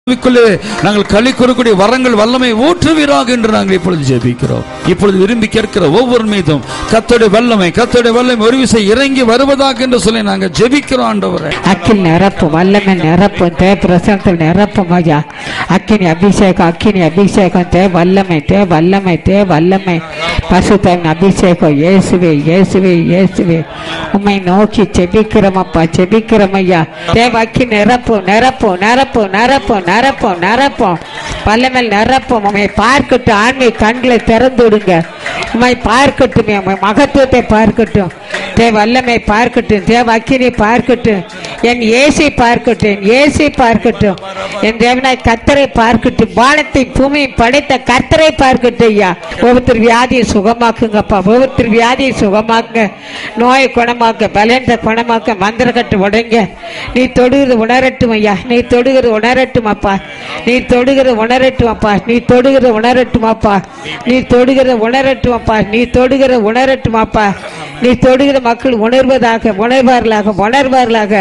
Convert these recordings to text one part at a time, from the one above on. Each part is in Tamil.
நாங்கள் களி கூறக்கூடிய வரங்கள் வல்லமை ஊற்றுவீராக என்று நாங்கள் இப்பொழுது ஜெபிக்கிறோம். இப்பொழுது விரும்பி கேட்கிற ஒவ்வொரு மீதும் கர்த்தருடைய வல்லமை ஒரு விசை இறங்கி வருவதாக என்று சொல்லி நாங்கள் ஜெபிக்கிறோம். ஆண்டவரே, அக்கினி நிரப்பும், வல்லமை நிரப்பும், தே பிரசனத்தில் நிரப்பும் ஐயா. அக்கினி அபிஷேகம், தே வல்லமை பசுத்தன் அபிஷேகம். இயேசுவே உம்மை நோக்கி செபிக்கிறோம் ஐயா. தேவ அக்கினி நிரப்பும் வல்லமை நிரப்பும். உம்மை பார்க்கட்டும், ஆன்மீக கண்களை திறந்து விடுங்க. உம்மை பார்க்கட்டும், உம்மை மகத்துவத்தை பார்க்கட்டும், தேவ வல்லமை பார்க்கட்டும், தேவ அக்கினி பார்க்கட்டும், என் இயேசை பார்க்கட்டும், என் தேவனாய் கர்த்தரை பார்க்கட்டும், வானத்தை பூமியை படைத்த கர்த்தரை பார்க்கட்டும் ஐயா. ஒவ்வொருத்தர் வியாதியை சுகமாக்குங்கப்பா, ஒவ்வொருத்தர் வியாதியை சுகமாக்குங்க, நோயை குணமாக்க, பலத்தை குணமாக்க, மந்திரக்கட்டு உடைங்க. நீ தொடுகிறது உணரட்டும் ஐயா, நீ தொடுகிறது உணரட்டும் அப்பா, நீ தொடுகிறது உணரட்டும் அப்பா, நீ தொடுகிறது உணரட்டும் அப்பா, நீ தொடுகிறது உணரட்டும் அப்பா, நீ தொடுகிற உணரட்டும் அப்பா, நீ தொடுகிற மக்கள் உணர்வார்களாக.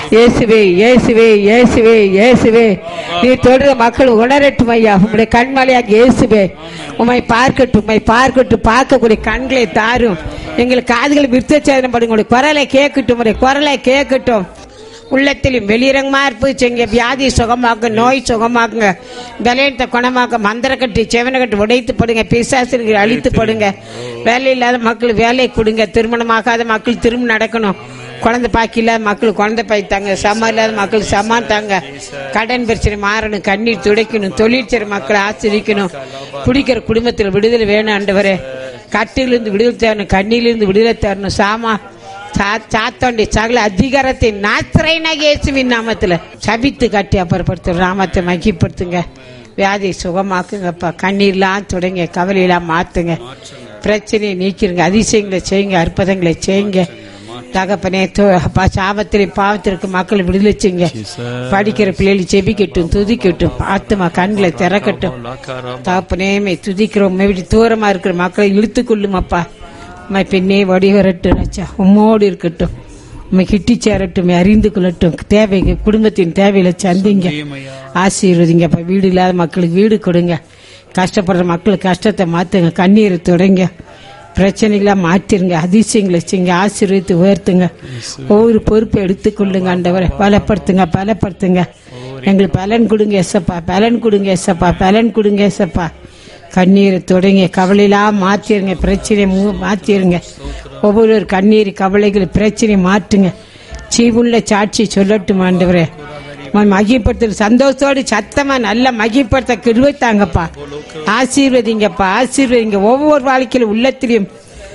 இயேசுவே நீ தொடுகிற மக்கள் உணரட்டும் ஐயா. உங்களுடைய கண்மலையாக இயேசுவே உம்மை பார்க்கட்டும், பார்க்கக்கூடிய கண்களை தாரும். எங்களுக்கு காதுகளை விருத்தச்சேதனம் பண்ணுங்க, உங்களுடைய குரலை கேட்கட்டும். உள்ளத்திலும் வெளியிறங்கமா இருப்பிச்சுங்க. வியாதி சுகமாக்க, நோய் சுகமாக்குங்க, பலத்தை குணமாக்க, மந்திரக்கட்டு செவனை கட்டு உடைத்து படுங்க, பிசாசுகள் அழித்து படுங்க. வேலை இல்லாத மக்கள் வேலை கொடுங்க, திருமணமாகாத மக்கள் திரும்ப நடக்கணும், குழந்தை பாக்கி இல்லாத மக்கள் குழந்தை பாய்த்தாங்க, சமம் இல்லாத மக்கள் சமான் தாங்க, கடன் பிரச்சனை மாறணும், கண்ணீர் துடைக்கணும், தொழிற்சர மக்களை ஆசிரிக்கணும், குடிக்கிற குடும்பத்தில் விடுதலை வேணும் ஆண்டவரே. கட்டிலிருந்து விடுதலை தரணும், கண்ணிலிருந்து விடுதலை தரணும். சாத்தாண்டி சகல அதிகாரத்தை நாத்திரைனாக இயேசுவின் நாமத்துல சபித்து கட்டி அப்புறப்படுத்த நாமத்தை மகிப்படுத்துங்க. வியாதியை சுகமாக்குங்கப்பா, கண்ணீர்லாம் தொடங்க, கவலையெல்லாம் மாத்துங்க, பிரச்சனையை நீக்கிருங்க, அதிசயங்களை செய்யுங்க, அற்புதங்களை செய்யுங்க. தகப்பனே, சாபத்திலே பாவத்திற்கு மக்கள் விடுதலை செய்யுங்க. படிக்கிற பிள்ளைகள் செபிக்கட்டும், துதிக்கட்டும், ஆத்துமா கண்களை திறக்கட்டும். தகப்பனே, துதிக்கிறோம், தூரமா இருக்கிற மக்களை இழுத்துக் கொள்ளும் அப்பா. உம்மை பின்னே வடி வரட்டும், உம்மோடு இருக்கட்டும், உம்மை கிட்டி சேரட்டும், அறிந்து கொள்ளட்டும். தேவைங்க, குடும்பத்தின் தேவையில சந்திங்க, ஆசீர்வதிங்க. வீடு இல்லாத மக்களுக்கு வீடு கொடுங்க, கஷ்டப்படுற மக்களுக்கு கஷ்டத்தை மாத்துங்க, கண்ணீரை தொடங்க, பிரச்சனைகளா மாற்றிருங்க, அதிசயங்களை செய்யுங்க, ஆசீர்வதித்து உயர்த்துங்க. ஒவ்வொரு பொறுப்பை எடுத்துக்கொள்ளுங்க ஆண்டவரை. பலப்படுத்துங்க. எங்களுக்கு பலன் கொடுங்க ஏசப்பா. கண்ணீரை தொடங்க, கவலையெல்லாம் மாற்றிருங்க, பிரச்சனையை மாற்றிருங்க. ஒவ்வொரு கண்ணீர் கவலைகள் பிரச்சனையை மாற்றுங்க. ஜீவனுள்ள சாட்சி சொல்லட்டும் ஆண்டவரே. மகிப்படுத்த சந்தோஷத்தோடு சத்தமா நல்ல மகிப்படுத்த கிருபை தாங்கப்பா. ஆசீர்வதிங்கப்பா. ஒவ்வொரு வாழ்க்கையில உள்ளத்திலையும்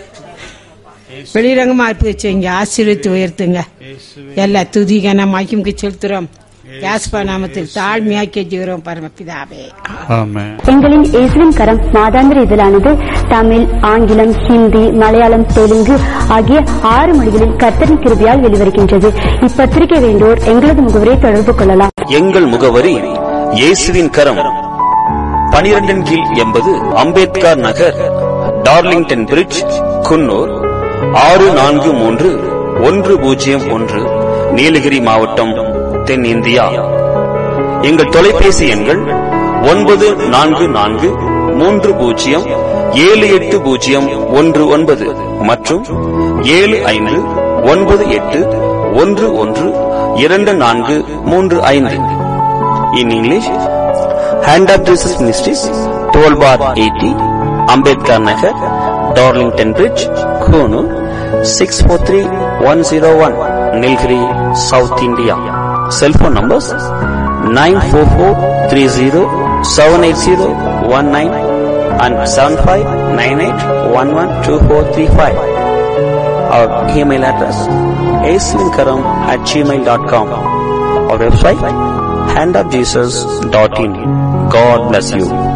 வெளிரங்கமா இருப்பீங்க, ஆசீர்வதித்து உயர்த்துங்க. எல்லா துதிகன மகிமுக்கு செலுத்துறோம். நாமத்தில் தாழ்மையாக கெஞ்சுகிறோம் பரமபிதாவே, ஆமென். எங்களின் இயேசுவின் கரம் மாதாந்திர இதழானது தமிழ், ஆங்கிலம், ஹிந்தி, மலையாளம், தெலுங்கு ஆகிய 6 மொழிகளில் கர்த்தரின் கிருபையால் வெளிவருகின்றது. இப்பத்திரிகை வேண்டோர் எங்களது முகவரியை தொடர்பு கொள்ளலாம். எங்கள் முகவரி இயேசுவின் கரம், 12 கீழ் 80 அம்பேத்கர் நகர், டார்லிங்டன் பிரிட்ஜ், குன்னூர் 643101, நீலகிரி மாவட்டம், தென் இந்தியா. எங்கள் தொலைபேசி எண்கள் 9430780119 மற்றும் 7598112435. In English, Hand of Jesus Ministries, 12 bar 80, Ambedkar Nagar, Darlington Bridge, Konoor, 643101, Nilgiri, South India. Cell phone numbers 944307801 and 7598112435. Our email address aislinkaram@gmail.com. Our website handofjesus.in. God bless you.